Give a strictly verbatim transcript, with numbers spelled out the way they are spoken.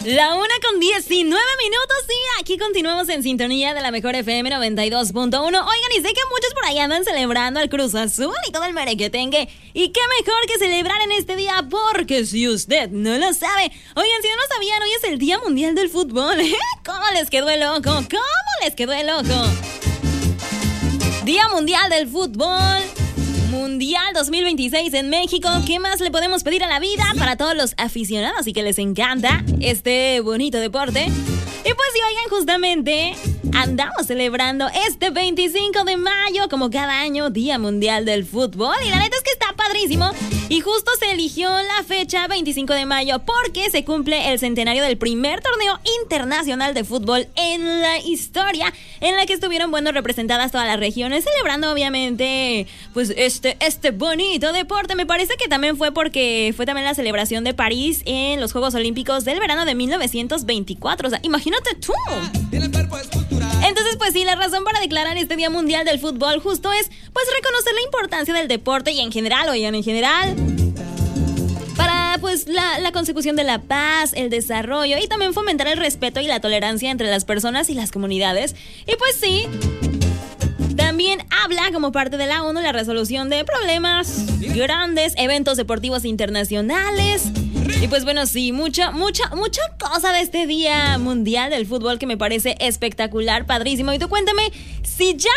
La una con diecinueve minutos y aquí continuamos en sintonía de la mejor F M noventa y dos punto uno. Oigan, y sé que muchos por ahí andan celebrando al Cruz Azul y todo el merequetengue. Y qué mejor que celebrar en este día, porque si usted no lo sabe, oigan, si no lo sabían, hoy es el Día Mundial del Fútbol. ¿Eh? ¿Cómo les quedó el ojo? ¿Cómo les quedó el ojo? Día Mundial del Fútbol Mundial dos mil veintiséis en México. ¿Qué más le podemos pedir a la vida para todos los aficionados y que les encanta este bonito deporte? Y pues sí, oigan, justamente andamos celebrando este veinticinco de mayo, como cada año, Día Mundial del Fútbol. Y la neta es que está padrísimo. Y justo se eligió la fecha veinticinco de mayo porque se cumple el centenario del primer torneo internacional de fútbol en la historia, en la que estuvieron, bueno, representadas todas las regiones, celebrando obviamente pues este, este bonito deporte. Me parece que también fue porque fue también la celebración de París en los Juegos Olímpicos del verano de mil novecientos veinticuatro. O sea, imagínate tú. Entonces, pues sí, la razón para declarar este Día Mundial del Fútbol justo es, pues, reconocer la importancia del deporte y en general, oigan, en general, para, pues, la, la consecución de la paz, el desarrollo y también fomentar el respeto y la tolerancia entre las personas y las comunidades. Y pues sí, también habla como parte de la ONU la resolución de problemas grandes, eventos deportivos internacionales. Y pues bueno, sí, mucha, mucha, mucha cosa de este Día Mundial del Fútbol que me parece espectacular, padrísimo. Y tú cuéntame si ya